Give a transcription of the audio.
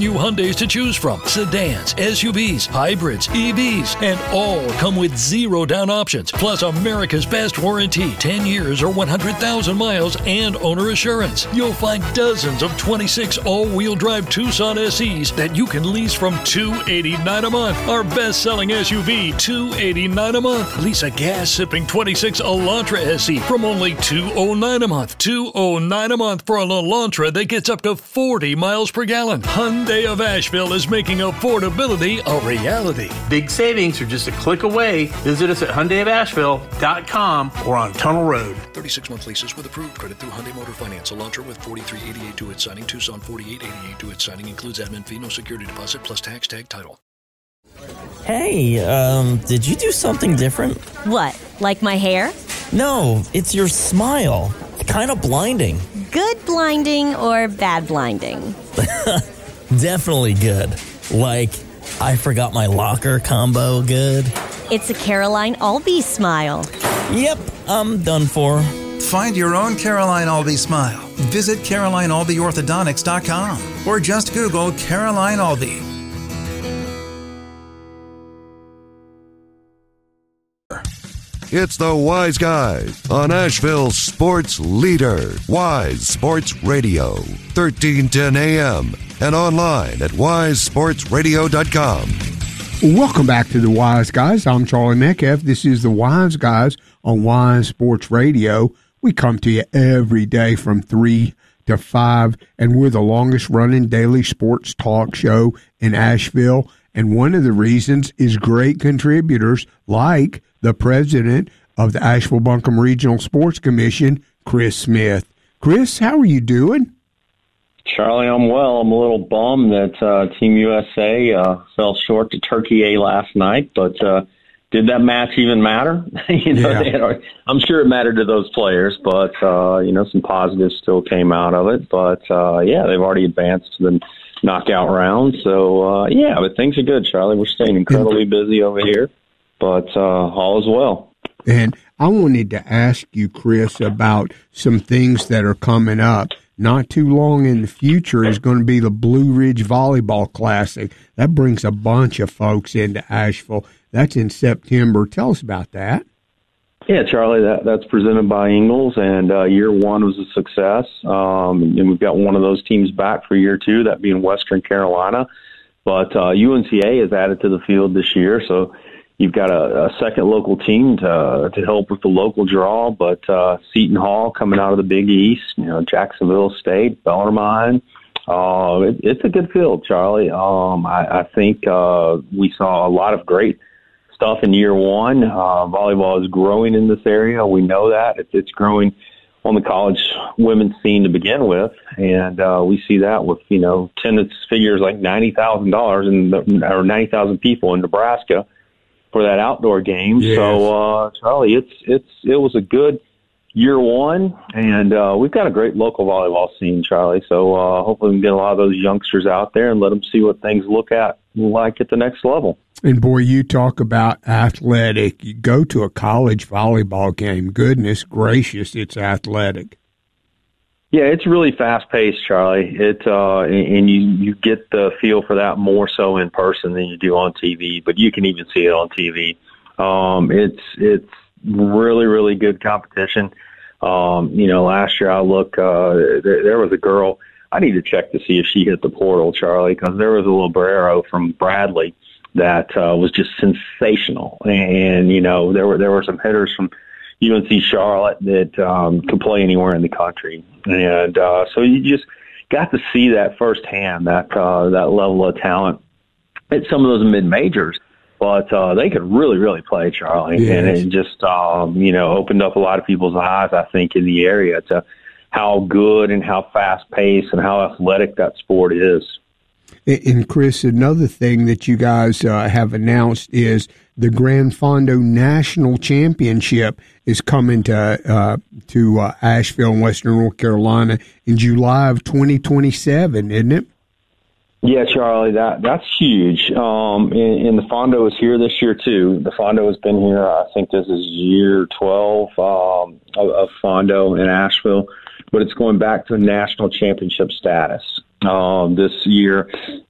new Hyundais to choose from. Sedans, SUVs, hybrids, EVs, and all come with 0 down options. Plus America's best warranty, 10 years or 100,000 miles, and owner assurance. You'll find dozens of 26 all-wheel drive Tucson SEs that you can lease from $289 a month. Our best-selling SUV, $289 a month. Lease a gas-sipping 26 Elantra SE from only $209 a month. $209 a month for an Elantra that gets up to 40 miles per gallon. Hyundai of Asheville is making affordability a reality. Big savings are just a click away. Visit us at HyundaiofAsheville.com or on Tunnel Road. 36-month leases with approved credit through Hyundai Motor Finance. Elantra with 4388 to its signing. Tucson 4888 to its signing. Includes admin fee, no security deposit, plus tax tag title. Hey, did you do something different? What, like my hair? No, it's your smile. It's kind of blinding. Good blinding or bad blinding? Definitely good. Like, I forgot my locker combo good. It's a Caroline Albee smile. Yep, I'm done for. Find your own Caroline Albee smile. Visit CarolineAlbeeOrthodontics.com or just Google Caroline Albee. It's the Wise Guys on Asheville's sports leader, Wise Sports Radio, 1310 AM, and online at wisesportsradio.com. Welcome back to the Wise Guys. I'm Charlie Metcalf. This is the Wise Guys on Wise Sports Radio. We come to you every day from 3 to 5, and we're the longest-running daily sports talk show in Asheville. And one of the reasons is great contributors like the president of the Asheville-Buncombe Regional Sports Commission, Chris Smith. Chris, how are you doing? Charlie, I'm well. I'm a little bummed that Team USA fell short to Turkey A last night, but did that match even matter? I'm sure it mattered to those players, but some positives still came out of it. But they've already advanced to the knockout round. So but things are good, Charlie. We're staying incredibly busy over here, but all is well. And I wanted to ask you, Chris, about some things that are coming up. Not too long in the future is going to be the Blue Ridge Volleyball Classic. That brings a bunch of folks into Asheville. That's in September. Tell us about that. Yeah, Charlie, that's presented by Ingles, and year one was a success. And we've got one of those teams back for year two, that being Western Carolina. But UNCA has added to the field this year, so you've got a second local team to help with the local draw. But Seton Hall coming out of the Big East, Jacksonville State, Bellarmine. It's a good field, Charlie. I think we saw a lot of great stuff in year one. Volleyball is growing in this area. We know that. It's growing on the college women's scene to begin with, and we see that with attendance figures like $90,000 or 90,000 people in Nebraska for that outdoor game. Yes. So Charlie, it was a good year one, and we've got a great local volleyball scene, Charlie. So hopefully we can get a lot of those youngsters out there and let them see what things look like at the next level. And boy, you talk about athletic. You go to a college volleyball game. Goodness gracious, it's athletic. Yeah, it's really fast-paced, Charlie. And you get the feel for that more so in person than you do on TV, but you can even see it on TV. It's really, really good competition. Last year I look, there was a girl. I need to check to see if she hit the portal, Charlie, because there was a librero from Bradley that was just sensational. And, there were some hitters from UNC Charlotte that could play anywhere in the country. And so you just got to see that firsthand, that level of talent at some of those mid-majors. But they could really, really play, Charlie. Yes. And it just, opened up a lot of people's eyes, I think, in the area to how good and how fast-paced and how athletic that sport is. And, Chris, another thing that you guys have announced is the Grand Fondo National Championship is coming to Asheville in Western North Carolina in July of 2027, isn't it? Yeah, Charlie, that's huge. And the Fondo is here this year, too. The Fondo has been here, I think this is year 12 of Fondo in Asheville, but it's going back to national championship status. This year,